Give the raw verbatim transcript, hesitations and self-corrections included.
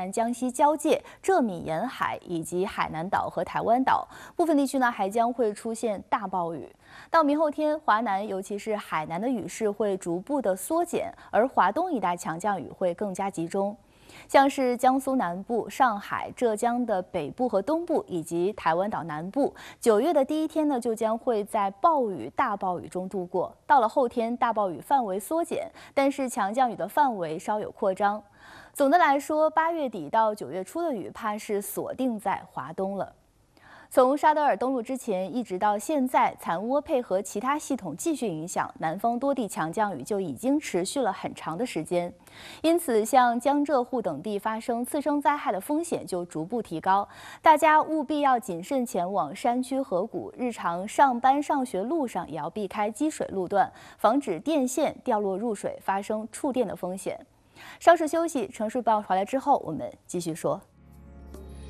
南、江西交界、浙闽沿海以及海南岛和台湾岛部分地区呢，还将会出现大暴雨。到明后天，华南尤其是海南的雨势会逐步的缩减，而华东一带强降雨会更加集中。 像是江苏南部、上海、浙江的北部和东部，以及台湾岛南部，九月的第一天呢，就将会在暴雨、大暴雨中度过。到了后天，大暴雨范围缩减，但是强降雨的范围稍有扩张。总的来说，八月底到九月初的雨，怕是锁定在华东了。 从沙德尔登陆之前一直到现在，残涡配合其他系统继续影响，南方多地强降雨就已经持续了很长的时间。因此，像江浙沪等地发生次生灾害的风险就逐步提高，大家务必要谨慎前往山区河谷，日常上班上学路上也要避开积水路段，防止电线掉落入水，发生触电的风险。稍事休息，城市报回来之后，我们继续说。